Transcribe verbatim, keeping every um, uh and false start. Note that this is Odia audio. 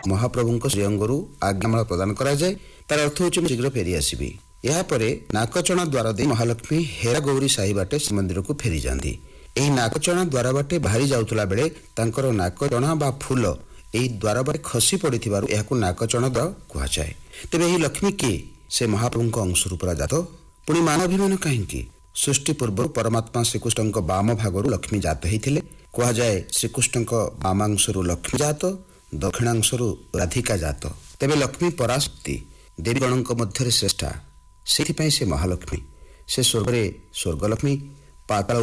ମହାପ୍ରଭୁଙ୍କ ଶ୍ରୀଅଙ୍ଗରୁ ଆଜ୍ଞାମାଳ ପ୍ରଦାନ କରାଯାଏ। ତାର ଅର୍ଥ ହେଉଛି ମୁଁ ଶୀଘ୍ର ଫେରି ଆସିବି। ଏହାପରେ ନାକଚଣା ଦ୍ୱାର ଦେଇ ମହାଲକ୍ଷ୍ମୀ ହେରା ଗୌରୀ ସାହି ବାଟେ ଶ୍ରୀମନ୍ଦିରକୁ ଫେରିଯାଆନ୍ତି। ଏହି ନାକଚଣା ଦ୍ୱାର ବାଟେ ବାହାରି ଯାଉଥିଲା ବେଳେ ତାଙ୍କର ନାକଚଣା ବା ଫୁଲ ଏହି ଦ୍ୱାର ବାଟେ ଖସି ପଡ଼ିଥିବାରୁ ଏହାକୁ ନାକଚଣା ଦ୍ୱାର କୁହାଯାଏ। ତେବେ ଏହି ଲକ୍ଷ୍ମୀ କିଏ? ସେ ମହାପ୍ରଭୁଙ୍କ ଅଂଶରୁ ପୁରା ଜାତ। ପୁଣି ମାନଭିମାନ କାହିଁକି? ସୃଷ୍ଟି ପୂର୍ବରୁ ପରମାତ୍ମା ଶ୍ରୀକୃଷ୍ଣଙ୍କ ବାମ ଭାଗରୁ ଲକ୍ଷ୍ମୀ ଜାତ ହେଇଥିଲେ। କୁହାଯାଏ ଶ୍ରୀକୃଷ୍ଣଙ୍କ ବାମାଂଶରୁ ଲକ୍ଷ୍ମୀ ଜାତ, ଦକ୍ଷିଣାଂଶରୁ ରାଧିକା ଜାତ। ତେବେ ଲକ୍ଷ୍ମୀ ପରାଶକ୍ତି, ଦେବୀଗଣଙ୍କ ମଧ୍ୟରେ ଶ୍ରେଷ୍ଠା। ସେଥିପାଇଁ ସେ ମହାଲକ୍ଷ୍ମୀ। ସେ ସ୍ୱର୍ଗରେ ସ୍ୱର୍ଗଲକ୍ଷ୍ମୀ, ପାତାଳ